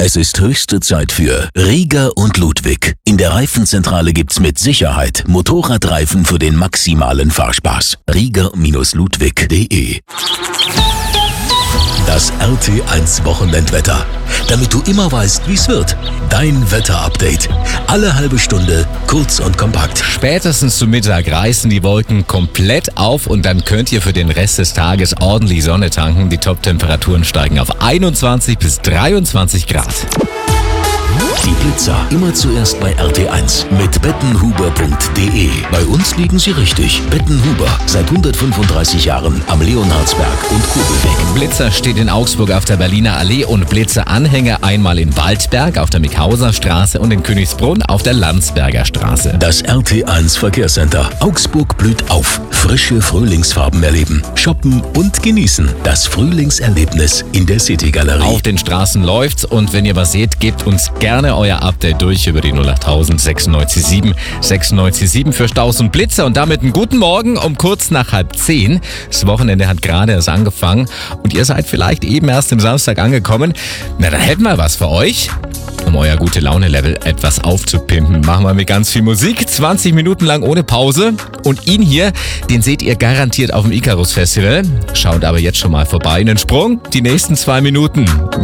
Es ist höchste Zeit für Rieger und Ludwig. In der Reifenzentrale gibt's mit Sicherheit Motorradreifen für den maximalen Fahrspaß. Rieger-Ludwig.de. Das RT1 Wochenendwetter. Damit du immer weißt, wie's wird. Dein Wetterupdate. Alle halbe Stunde, kurz und kompakt. Spätestens zu Mittag reißen die Wolken komplett auf und dann könnt ihr für den Rest des Tages ordentlich Sonne tanken. Die Top-Temperaturen steigen auf 21 bis 23 Grad. Die Blitzer immer zuerst bei RT1 mit bettenhuber.de. Bei uns liegen sie richtig. Bettenhuber, seit 135 Jahren am Leonhardsberg und Kugelweg. Blitzer steht in Augsburg auf der Berliner Allee und Blitzer-Anhänger einmal in Waldberg auf der Mickhauser Straße und in Königsbrunn auf der Landsberger Straße. Das RT1 Verkehrscenter. Augsburg blüht auf. Frische Frühlingsfarben erleben, shoppen und genießen. Das Frühlingserlebnis in der City-Galerie. Auf den Straßen läuft's und wenn ihr was seht, gebt uns gerne euer Update durch über die 08000 967 967 für Staus und Blitzer und damit einen guten Morgen um kurz nach 9:30. Das Wochenende hat gerade erst angefangen und ihr seid vielleicht eben erst am Samstag angekommen. Na, dann hätten wir was für euch. Um euer Gute-Laune-Level etwas aufzupimpen, machen wir mit ganz viel Musik, 20 Minuten lang ohne Pause. Und ihn hier, den seht ihr garantiert auf dem Icarus Festival. Schaut aber jetzt schon mal vorbei. Einen Sprung, die nächsten 2 Minuten.